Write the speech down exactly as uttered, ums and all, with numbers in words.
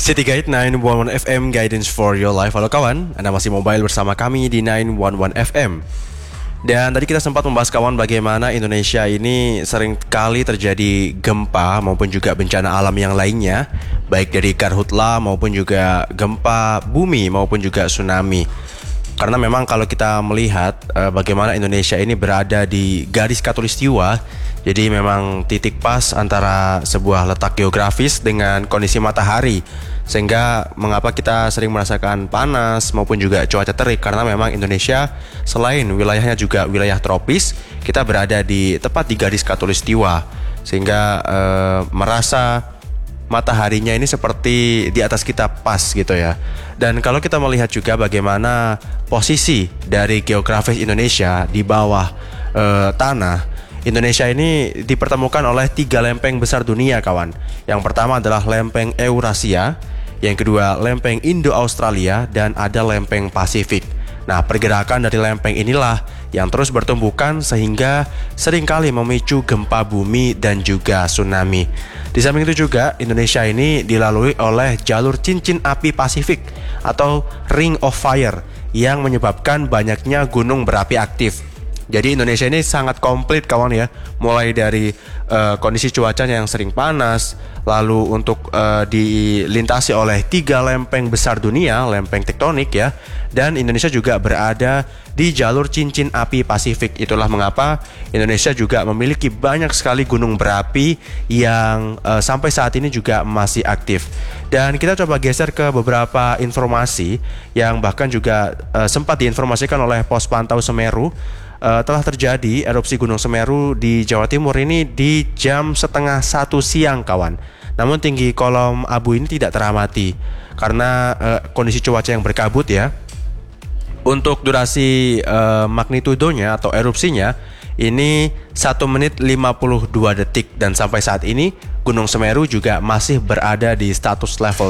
City Guide sembilan satu satu F M, Guidance for Your Life. Halo kawan, Anda masih mobile bersama kami di sembilan satu satu F M. Dan tadi kita sempat membahas kawan bagaimana Indonesia ini sering kali terjadi gempa maupun juga bencana alam yang lainnya, baik dari karhutla maupun juga gempa bumi maupun juga tsunami. Karena memang kalau kita melihat uh, bagaimana Indonesia ini berada di garis khatulistiwa, jadi memang titik pas antara sebuah letak geografis dengan kondisi matahari, sehingga mengapa kita sering merasakan panas maupun juga cuaca terik, karena memang Indonesia selain wilayahnya juga wilayah tropis, kita berada di tepat di garis khatulistiwa, sehingga uh, merasa mataharinya ini seperti di atas kita pas gitu ya. Dan kalau kita melihat juga bagaimana posisi dari geografis Indonesia di bawah e, tanah, Indonesia ini dipertemukan oleh tiga lempeng besar dunia kawan. Yang pertama adalah lempeng Eurasia, yang kedua lempeng Indo-Australia, dan ada lempeng Pasifik. Nah, pergerakan dari lempeng inilah yang terus bertumbukan sehingga seringkali memicu gempa bumi dan juga tsunami. Di samping itu juga Indonesia ini dilalui oleh jalur cincin api Pasifik atau Ring of Fire yang menyebabkan banyaknya gunung berapi aktif. Jadi Indonesia ini sangat komplit kawan ya, mulai dari uh, kondisi cuacanya yang sering panas, lalu untuk uh, dilintasi oleh tiga lempeng besar dunia, lempeng tektonik ya, dan Indonesia juga berada di jalur cincin api Pasifik. Itulah mengapa Indonesia juga memiliki banyak sekali gunung berapi yang uh, sampai saat ini juga masih aktif. Dan kita coba geser ke beberapa informasi yang bahkan juga uh, sempat diinformasikan oleh Pos Pantau Semeru. Uh, telah terjadi erupsi Gunung Semeru di Jawa Timur ini di jam setengah satu siang kawan. Namun tinggi kolom abu ini tidak teramati karena uh, kondisi cuaca yang berkabut ya. Untuk durasi uh, magnitudonya atau erupsinya ini satu menit lima puluh dua detik, dan sampai saat ini Gunung Semeru juga masih berada di status level